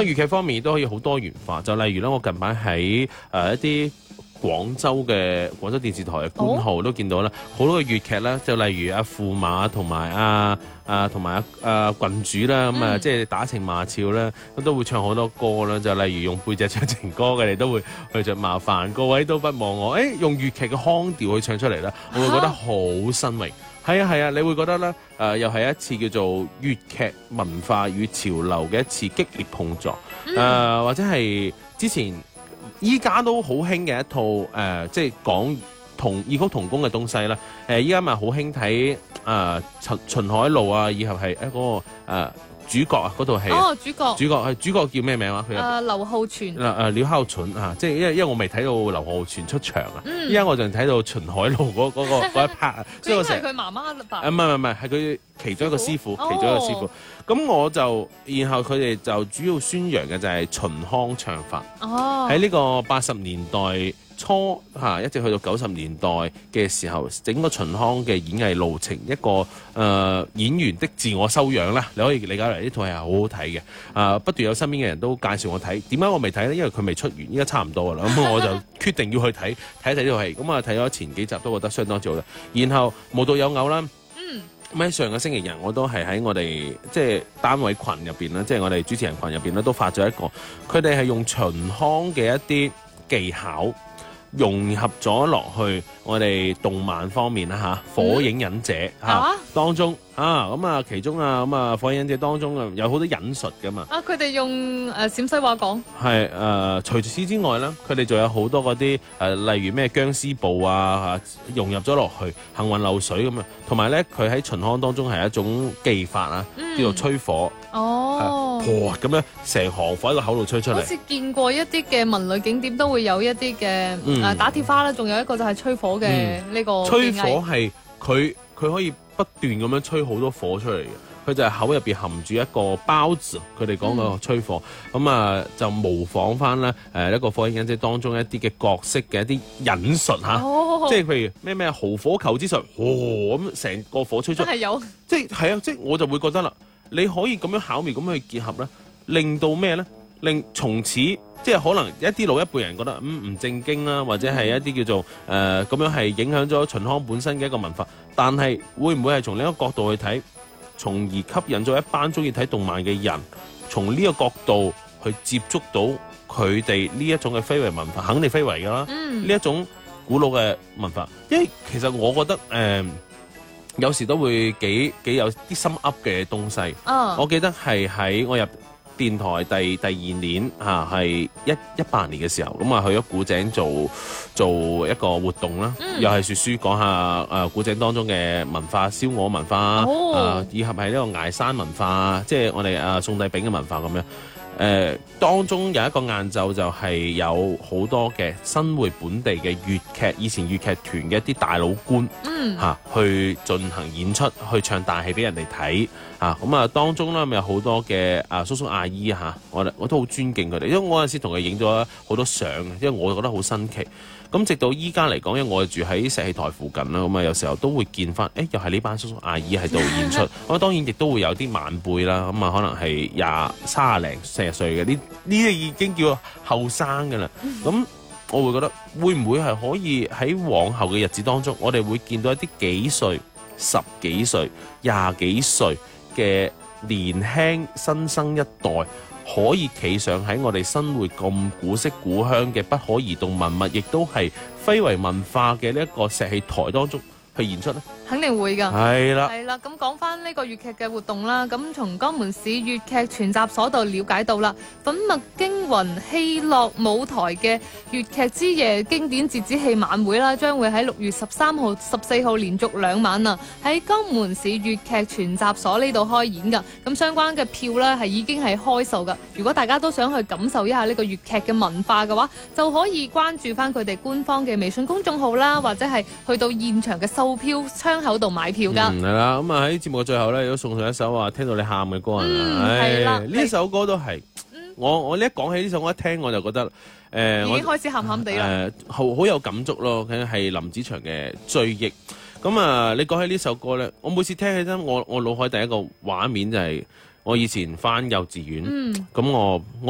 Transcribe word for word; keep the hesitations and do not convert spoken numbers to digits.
啊，粵劇方面都可以好多元化，就例如咧，我近排喺誒一啲廣州嘅廣州電視台嘅官號都見到啦，好、oh? 多嘅粵劇啦，就例如阿駙馬同埋阿啊同埋阿阿郡主啦，咁、嗯、啊即係打情罵俏啦，咁都會唱好多歌啦，就例如用背脊唱情歌嘅，你都會去着麻煩各位都不忘我，誒、欸、用粵劇嘅腔調去唱出嚟啦，我會覺得好新穎。係啊係啊，你會覺得咧誒、呃、又係一次叫做粵劇文化與潮流嘅一次激烈碰撞，誒、嗯呃、或者係之前。依家都好興嘅一套誒、呃，即係講同異曲同工嘅東西啦。誒，依家咪好興睇誒秦秦海路啊，以後係一個誒、呃、主角啊嗰套戲。哦，主角。主角係主角叫咩名啊？佢誒劉浩存。嗱誒廖浩存啊，即係因為因為我未睇到劉浩存出場啊。依家、嗯、我就睇到秦海路嗰嗰、嗰個嗰一 part 啊。所以我成日佢媽媽吧？唔係唔係唔係，係佢其中一個師傅，哦、其中一個師傅。咁我就，然後佢哋就主要宣揚嘅就係秦腔唱法。哦，喺呢個八十年代初嚇、啊，一直去到九十年代嘅時候，整個秦腔嘅演藝路程，一個誒、呃、演員的自我修養啦，你可以理解為呢套係好好睇嘅。啊，不斷有身邊嘅人都介紹我睇，點解我未睇呢？因為佢未出完，依家差唔多噶啦。咁我就決定要去睇睇一睇呢套戲。咁啊睇咗前幾集都覺得相當之好嘅。然後無獨有偶啦。咁喺上個星期日，我都係喺我哋即係單位群入邊啦，即係我哋主持人群入邊咧，都發咗一個，佢哋係用秦腔嘅一啲技巧融合咗落去我哋動漫方面啦嚇，火影忍者嚇、嗯啊、當中啊，咁啊其中啊咁啊火影忍者當中啊有好多忍術噶嘛。啊，佢哋用誒陝西話講。係誒、呃，除此之外咧，佢哋仲有好多嗰啲誒，例如咩僵屍步啊嚇，融入咗落去，行雲流水咁啊。同埋咧，佢喺秦腔當中係一種技法啊，嗯、叫做吹火。哦，噗咁樣成行火喺個口度吹出嚟。好似見過一啲嘅文旅景點都會有一啲嘅誒打鐵花啦，仲有一個就係吹火嘅呢、嗯、個。吹火係佢佢可以不斷咁樣吹好多火出嚟嘅，佢就係口入邊含住一個包子，佢哋講個吹火，咁、嗯、啊就模仿翻咧誒一個火影忍者當中一啲嘅角色嘅一啲忍術嚇，哦、即係譬如咩咩豪火球之術，咁成個火吹出，係有，即係係啊，即係我就會覺得啦。你可以咁樣巧妙咁去結合咧，令到咩咧？令從此即係可能一啲老一輩人覺得嗯唔正經啦，或者係一啲叫做誒咁、呃、樣係影響咗秦腔本身嘅一個文化。但係會唔會係從另一個角度去睇，從而吸引咗一班中意睇動漫嘅人，從呢個角度去接觸到佢哋呢一種嘅非遺文化，肯定非遺㗎啦。呢、嗯、一種古老嘅文化，因為其實我覺得誒。呃有時都會幾幾有啲心噏嘅東西。Oh. 我記得係喺我入電台第第二年嚇，係一一八年嘅時候，咁啊去咗古井做做一個活動啦，mm. 又係説書講下誒古井當中嘅文化、燒鵝文化、oh. 啊，以及係呢個崖山文化，即係我哋啊宋帝昺嘅文化咁樣。誒、呃、當中有一個晏晝就係有好多嘅新會本地嘅粵劇，以前粵劇團嘅一啲大老倌，嗯嚇、啊、去進行演出，去唱大戲俾人哋睇嚇。咁啊當中咧咪有好多嘅啊叔叔阿姨嚇、啊，我我都好尊敬佢哋，因為我嗰陣時同佢影咗好多相，因為我覺得好新奇。咁直到依家嚟講，因為我住喺石器台附近啦，咁啊有時候都會見翻，誒又係呢班叔叔阿姨喺度演出。咁當然亦都會有啲晚輩啦，咁啊可能係廿三廿零四十歲嘅，呢呢啲已經叫後生㗎啦。咁我會覺得會唔會係可以喺往後嘅日子當中，我哋會見到一啲幾歲、十幾歲、廿幾歲嘅年輕新生一代，可以企上喺我哋新會咁古色古香嘅不可移動文物，亦都係非遺文化嘅呢一個石器台當中去演出咧？肯定會㗎。係啦，係啦。咁講翻呢個粵劇嘅活動啦，咁從江門市粵劇全集所度了解到啦，粉墨驚雲戲樂舞台嘅粵劇之夜經典折子戲晚會啦，將會喺六月十三號、十四號連續兩晚啊，喺江門市粵劇全集所呢度開演㗎。咁相關嘅票咧係已經係開售㗎。如果大家都想去感受一下呢個粵劇嘅文化嘅話，就可以關注翻佢哋官方嘅微信公眾號啦，或者係去到現場嘅售票窗口度買票㗎。嗯，係啦。咁啊喺節目嘅最後咧，都送上一首話聽到你喊嘅歌啊。嗯，係啦。呢首歌都係，嗯，我我呢一講起呢首歌，我一聽我就覺得誒，呃，已經開始喊喊地啦。誒，好好有感觸咯。佢係林子祥嘅追憶。咁啊，你講起呢首歌咧，我每次聽起身，我我腦海第一個畫面就係我以前返幼稚園。嗯。咁我。